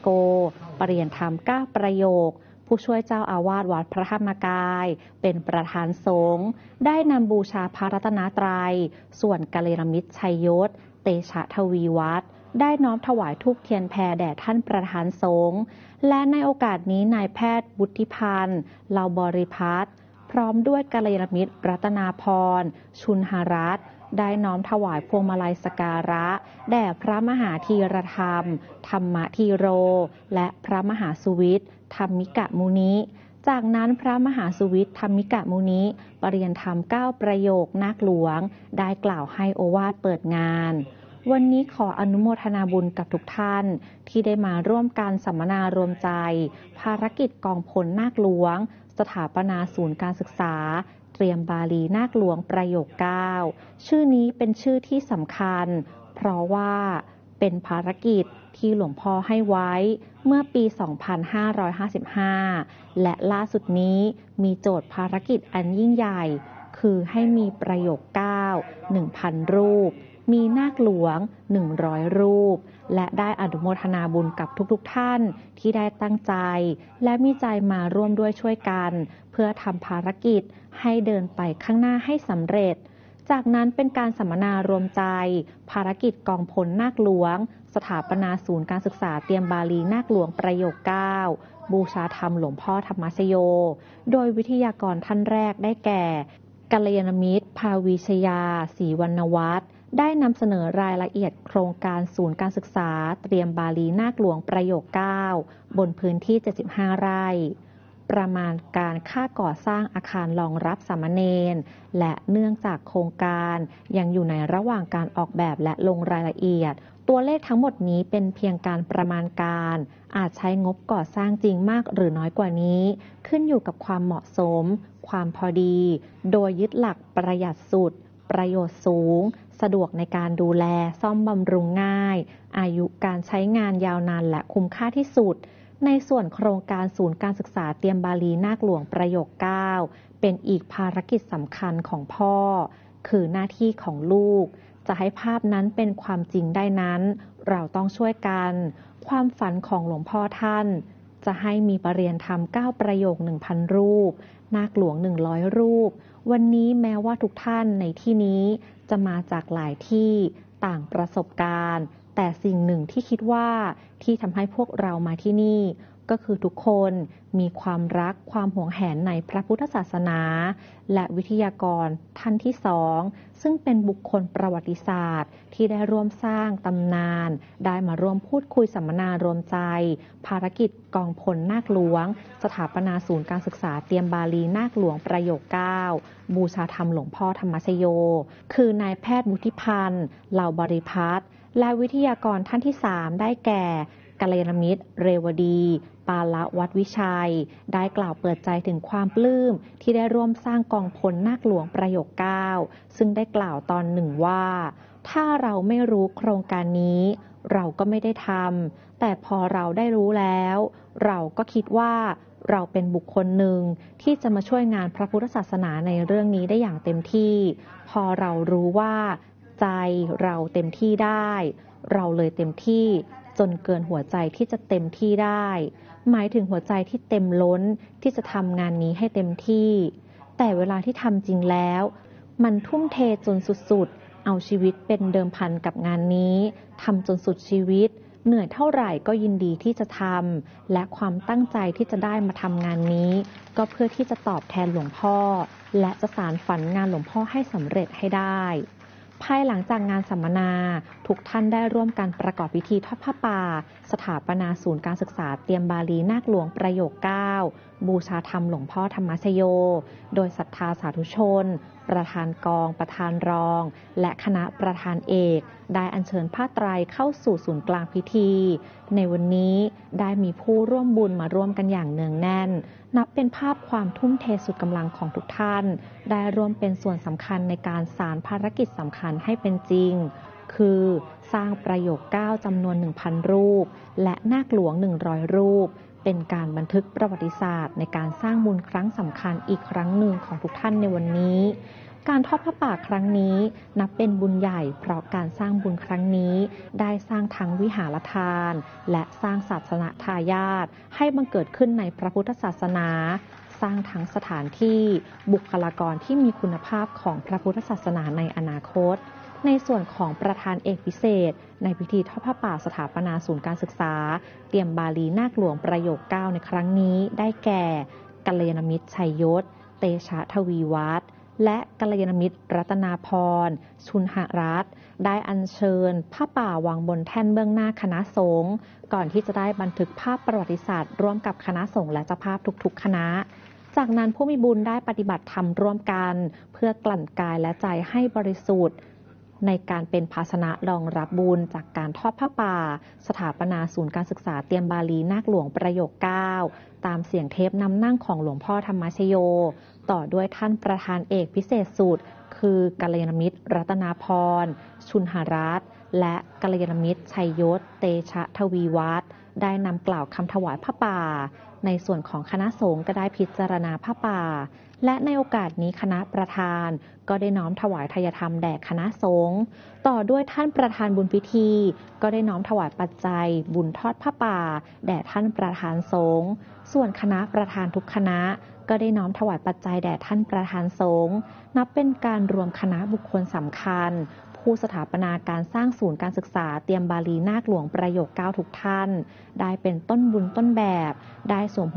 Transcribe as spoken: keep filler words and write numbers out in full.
โกปรริยนธรรมเก้าประโยคผู้ช่วยเจ้าอาวาสวัดพระธรรมกายเป็นประธานสงฆ์ได้นำบูชาพระรัตนตรัยส่วนกัลยาณมิตรชัยยศเตชะทวีวัฒน์ได้น้อมถวายธูปเทียนแพแด่ท่านประธานสงฆ์และในโอกาสนี้นายแพทย์บุธิพันธ์เหล่าบริพัตรพร้อมด้วยกัลยาณมิตรรัตนาพรชุนหรัตน์ได้น้อมถวายพวงมาลัยสักการะแด่พระมหาธีรธรรมธรรมธีโรและพระมหาสุวิทย์ธรรมิกะมุนิจากนั้นพระมหาสุวิทย์ธรรมิกะมุนิปรริยนธรรมเก้าประโยคนาคหลวงได้กล่าวให้โอวาทเปิดงานวันนี้ขออนุโมทนาบุญกับทุกท่านที่ได้มาร่วมการสัมมนารวมใจภารกิจกองพลนาคหลวงสถาปนาศูนย์การศึกษาเตรียมบาลีนาคหลวงประโยคเก้าชื่อนี้เป็นชื่อที่สำคัญเพราะว่าเป็นภารกิจที่หลวงพ่อให้ไว้เมื่อปี สองพันห้าร้อยห้าสิบห้า และล่าสุดนี้มีโจทย์ภารกิจอันยิ่งใหญ่คือให้มีประโยคเก้า หนึ่งพัน รูปมีนาคหลวงหนึ่งร้อยรูปและได้อนุโมทนาบุญกับทุกๆท่านที่ได้ตั้งใจและมีใจมาร่วมด้วยช่วยกันเพื่อทำภารกิจให้เดินไปข้างหน้าให้สำเร็จจากนั้นเป็นการสัมมนารวมใจภารกิจกองพลนาคหลวงสถาปนาศูนย์การศึกษาเตรียมบาลีนาคหลวงประโยคเก้าบูชาธรรมหลวงพ่อธรรมชโยโดยวิทยากรท่านแรกได้แก่กัลยาณมิตรภาวิชยาศรีวรรณวัฒน์ได้นำเสนอรายละเอียดโครงการศูนย์การศึกษาเตรียมบาลีนาคหลวงประโยคเก้าบนพื้นที่เจ็ดสิบห้าไร่ประมาณการค่าก่อสร้างอาคารรองรับสามเณรและเนื่องจากโครงการยังอยู่ในระหว่างการออกแบบและลงรายละเอียดตัวเลขทั้งหมดนี้เป็นเพียงการประมาณการอาจใช้งบก่อสร้างจริงมากหรือน้อยกว่านี้ขึ้นอยู่กับความเหมาะสมความพอดีโดยยึดหลักประหยัดสุดประโยชน์สูงสะดวกในการดูแลซ่อมบำรุงง่ายอายุการใช้งานยาวนานและคุ้มค่าที่สุดในส่วนโครงการศูนย์การศึกษาเตรียมบาลีนาคหลวงประโยคเก้าเป็นอีกภารกิจสำคัญของพ่อคือหน้าที่ของลูกจะให้ภาพนั้นเป็นความจริงได้นั้นเราต้องช่วยกันความฝันของหลวงพ่อท่านจะให้มีปรริยนธรรมเก้าประโยค หนึ่งพัน รูปนาคหลวงหนึ่งร้อยรูปวันนี้แม้ว่าทุกท่านในที่นี้จะมาจากหลายที่ต่างประสบการณ์แต่สิ่งหนึ่งที่คิดว่าที่ทำให้พวกเรามาที่นี่ก็คือทุกคนมีความรักความหวงแหนในพระพุทธศาสนาและวิทยากรท่านที่สองซึ่งเป็นบุคคลประวัติศาสตร์ที่ได้ร่วมสร้างตำนานได้มาร่วมพูดคุยสัมมนารวมใจภารกิจกองพลนาคหลวงสถาปนาศูนย์การศึกษาเตรียมบาลีนาคหลวงประโยคเก้าบูชาธรรมหลวงพ่อธรรมชโยคือนายแพทย์บุธิพันธ์เหล่าบริพัตรและวิทยากรท่านที่สามได้แก่กัลยาณมิตรเรวดีปาละวัดวิชัยได้กล่าวเปิดใจถึงความปลื้มที่ได้ร่วมสร้างกองพลนาคหลวงประโยคเก้าซึ่งได้กล่าวตอนหนึ่งว่าถ้าเราไม่รู้โครงการนี้เราก็ไม่ได้ทำแต่พอเราได้รู้แล้วเราก็คิดว่าเราเป็นบุคคลหนึ่งที่จะมาช่วยงานพระพุทธศาสนาในเรื่องนี้ได้อย่างเต็มที่พอเรารู้ว่าใจเราเต็มที่ได้เราเลยเต็มที่จนเกินหัวใจที่จะเต็มที่ได้หมายถึงหัวใจที่เต็มล้นที่จะทำงานนี้ให้เต็มที่แต่เวลาที่ทำจริงแล้วมันทุ่มเทจนสุดๆเอาชีวิตเป็นเดิมพันกับงานนี้ทำจนสุดชีวิตเหนื่อยเท่าไหร่ก็ยินดีที่จะทำและความตั้งใจที่จะได้มาทำงานนี้ก็เพื่อที่จะตอบแทนหลวงพ่อและจะสานฝันงานหลวงพ่อให้สำเร็จให้ได้ภายหลังจากงานสัมมนาทุกท่านได้ร่วมกันประกอบพิธีทอดผ้าป่าสถาปนาศูนย์การศึกษาเตรียมบาลีนาคหลวงประโยคเก้าบูชาธรรมหลวงพ่อธรรมชโยโดยศรัทธาสาธุชนประธานกองประธานรองและคณะประธานเอกได้อัญเชิญผ้าไตรเข้าสู่ศูนย์กลางพิธีในวันนี้ได้มีผู้ร่วมบุญมาร่วมกันอย่างเนืองแน่นนับเป็นภาพความทุ่มเทสุดกำลังของทุกท่านได้ร่วมเป็นส่วนสำคัญในการสานภารกิจสำคัญให้เป็นจริงคือสร้างประโยคเก้าจำนวน หนึ่งพัน รูปและนาคหลวงหนึ่งร้อยรูปเป็นการบันทึกประวัติศาสตร์ในการสร้างบุญครั้งสำคัญอีกครั้งหนึ่งของทุกท่านในวันนี้การทอดผ้าป่าครั้งนี้นับเป็นบุญใหญ่เพราะการสร้างบุญครั้งนี้ได้สร้างทั้งวิหารทานและสร้างศาสนทายาทให้บังเกิดขึ้นในพระพุทธศาสนาสร้างทั้งสถานที่บุคลากรที่มีคุณภาพของพระพุทธศาสนาในอนาคตในส่วนของประธานเอกพิเศษในพิธีทอดผ้าป่าสถาปนาศูนย์การศึกษาเตรียมบาลีนาคหลวงประโยคเก้าในครั้งนี้ได้แก่กัลยาณมิตรชัยยศเตชะทวีวัฒน์และกัลยาณมิตรรัตนาพรชุนหรัตน์ได้อัญเชิญผ้าป่าวางบนแท่นเบื้องหน้าคณะสงฆ์ก่อนที่จะได้บันทึกภาพประวัติศาสตร์ร่วมกับคณะสงฆ์และเจ้าภาพทุกๆคณะจากนั้นผู้มีบุญได้ปฏิบัติธรรมร่วมกันเพื่อกลั่นกายและใจให้บริสุทธิ์ในการเป็นภาชนะรองรับบุญจากการทอดผ้าป่าสถาปนาศูนย์การศึกษาเตรียมบาลีนาคหลวงประโยคเก้าตามเสียงเทปนำนั่งของหลวงพ่อธรรมชโยต่อด้วยท่านประธานเอกพิเศษสุดคือกัลยาณมิตรรัตนาพรชุนหรัตน์และกัลยาณมิตรชัยยศเตชะทวีวัฒน์ได้นำกล่าวคำถวายผ้าป่าในส่วนของคณะสงฆ์ก็ได้พิจารณาผ้าป่าและในโอกาสนี้คณะประธานก็ได้น้อมถวายทายธรรมแด่คณะสงฆ์ต่อด้วยท่านประธานบุญพิธีก็ได้น้อมถวายปัจจัยบุญทอดผ้าป่าแด่ท่านประธานสงฆ์ส่วนคณะประธานทุกคณะก็ได้น้อมถวายปัจจัยแด่ท่านประธานสงฆ์นับเป็นการรวมคณะบุคคลสำคัญผู้สถาปนาการสร้างศูนย์การศึกษาเตรียมบาลีนาคหลวงประโยคเก้าทุกท่านได้เป็นต้นบุญต้นแบบได้สวม